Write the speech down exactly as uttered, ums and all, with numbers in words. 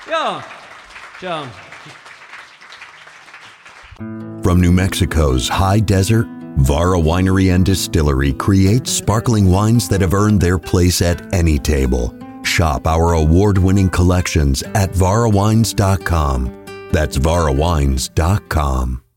Ja, tja. From New Mexico's high desert, Vara Winery and Distillery creates sparkling wines that have earned their place at any table. Shop our award-winning collections at vara wines dot com. That's vara wines dot com.